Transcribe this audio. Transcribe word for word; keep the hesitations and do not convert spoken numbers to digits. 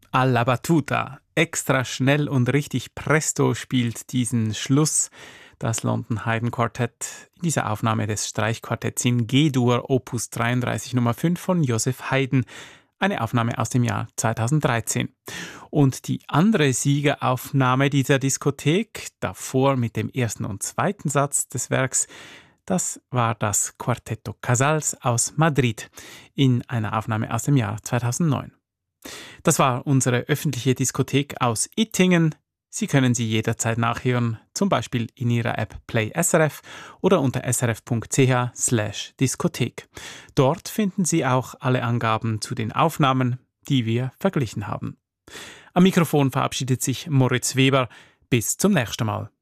Alla battuta. Extra schnell und richtig presto spielt diesen Schluss das London Haydn Quartett in dieser Aufnahme des Streichquartetts in G-Dur Opus dreiunddreißig Nummer fünf von Joseph Haydn, eine Aufnahme aus dem Jahr zweitausenddreizehn. Und die andere Siegeraufnahme dieser Diskothek, davor mit dem ersten und zweiten Satz des Werks, das war das Quartetto Casals aus Madrid in einer Aufnahme aus dem Jahr zweitausendneun. Das war unsere öffentliche Diskothek aus Ittingen. Sie können sie jederzeit nachhören, zum Beispiel in Ihrer App Play S R F oder unter srf.ch slash Diskothek. Dort finden Sie auch alle Angaben zu den Aufnahmen, die wir verglichen haben. Am Mikrofon verabschiedet sich Moritz Weber. Bis zum nächsten Mal.